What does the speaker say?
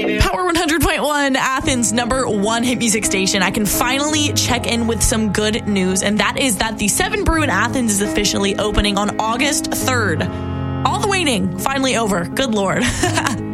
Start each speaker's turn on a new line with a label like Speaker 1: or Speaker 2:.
Speaker 1: Power 100.1, Athens' #1 hit music station. I can finally check in with some good news, and that is that the 7 Brew in Athens is officially opening on August 3rd. All the waiting, finally over. Good Lord.